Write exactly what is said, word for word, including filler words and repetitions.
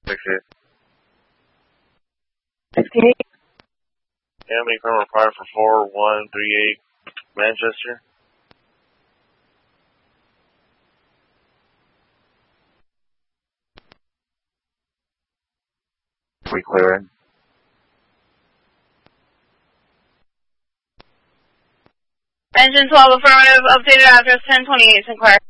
sixty-eight. sixty-eight. Family firm required for four one three eight Manchester. We clearing. Engine twelve affirmative, updated address ten twenty-eight Sinclair.